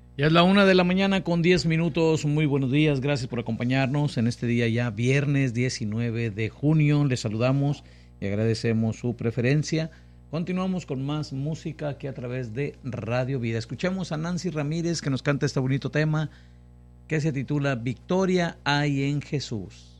Ya es la 1 de la mañana con 10 minutos. Muy buenos días, gracias por acompañarnos en este día ya viernes 19 de junio. Les saludamos y agradecemos su preferencia. Continuamos con más música aquí a través de Radio Vida. Escuchamos a Nancy Ramírez que nos canta este bonito tema que se titula Victoria hay en Jesús.